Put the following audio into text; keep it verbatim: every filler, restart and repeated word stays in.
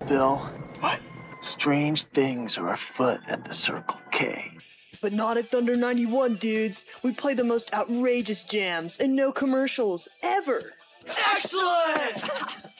Bill, What? strange things are afoot at the Circle K. But not at Thunder ninety-one, dudes. We play the most outrageous jams and no commercials, ever. Excellent!